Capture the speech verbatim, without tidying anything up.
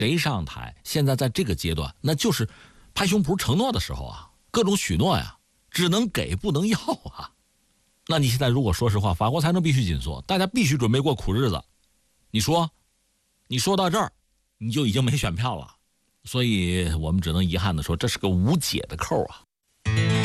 谁上台，现在在这个阶段，那就是拍胸脯承诺的时候啊，各种许诺呀，只能给不能要啊。那你现在如果说实话，法国财政必须紧缩，大家必须准备过苦日子。你说，你说到这儿，你就已经没选票了，所以我们只能遗憾的说，这是个无解的扣啊。